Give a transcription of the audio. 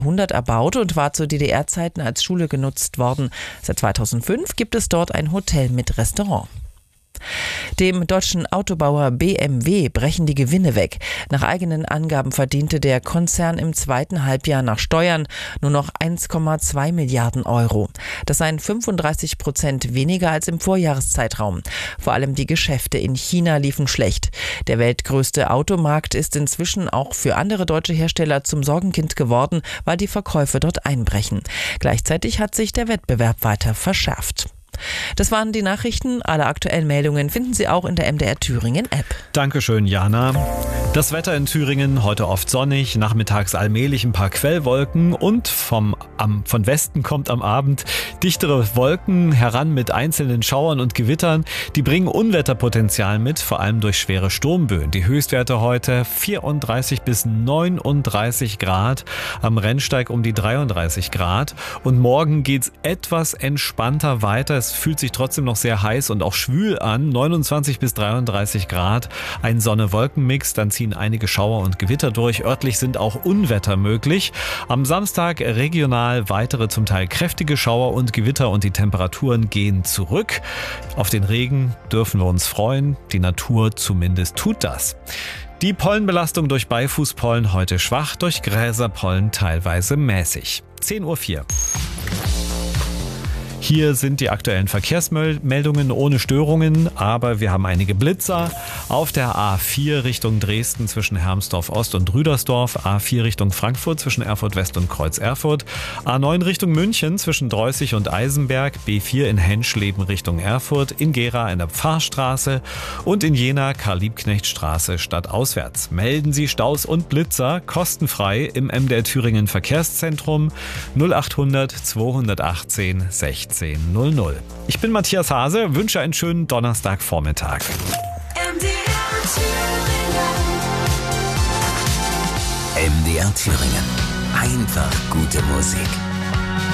1900 erbaut und war zu DDR-Zeiten als Schule genutzt worden. Seit 2005 gibt es dort ein Hotel mit Restaurant. Dem deutschen Autobauer BMW brechen die Gewinne weg. Nach eigenen Angaben verdiente der Konzern im zweiten Halbjahr nach Steuern nur noch 1,2 Milliarden Euro. Das seien 35% weniger als im Vorjahreszeitraum. Vor allem die Geschäfte in China liefen schlecht. Der weltgrößte Automarkt ist inzwischen auch für andere deutsche Hersteller zum Sorgenkind geworden, weil die Verkäufe dort einbrechen. Gleichzeitig hat sich der Wettbewerb weiter verschärft. Das waren die Nachrichten. Alle aktuellen Meldungen finden Sie auch in der MDR Thüringen App. Dankeschön, Jana. Das Wetter in Thüringen heute oft sonnig, nachmittags allmählich ein paar Quellwolken und von Westen kommt am Abend dichtere Wolken heran mit einzelnen Schauern und Gewittern. Die bringen Unwetterpotenzial mit, vor allem durch schwere Sturmböen. Die Höchstwerte heute 34 bis 39 Grad, am Rennsteig um die 33 Grad. Und morgen geht's etwas entspannter weiter. Es fühlt sich trotzdem noch sehr heiß und auch schwül an, 29 bis 33 Grad. Ein Sonne-Wolken-Mix, dann ziehen einige Schauer und Gewitter durch. Örtlich sind auch Unwetter möglich. Am Samstag regional weitere zum Teil kräftige Schauer und Gewitter und die Temperaturen gehen zurück. Auf den Regen dürfen wir uns freuen. Die Natur zumindest tut das. Die Pollenbelastung durch Beifußpollen heute schwach, durch Gräserpollen teilweise mäßig. 10:04 Uhr. Hier sind die aktuellen Verkehrsmeldungen ohne Störungen, aber wir haben einige Blitzer. Auf der A4 Richtung Dresden zwischen Hermsdorf Ost und Rüdersdorf, A4 Richtung Frankfurt zwischen Erfurt West und Kreuz Erfurt, A9 Richtung München zwischen Dreußig und Eisenberg, B4 in Henschleben Richtung Erfurt, in Gera in der Pfarrstraße und in Jena Karl-Liebknecht-Straße stadtauswärts. Melden Sie Staus und Blitzer kostenfrei im MDR Thüringen Verkehrszentrum 0800 218 16 00. Ich bin Matthias Hase, wünsche einen schönen Donnerstagvormittag. MDR Thüringen. Einfach gute Musik.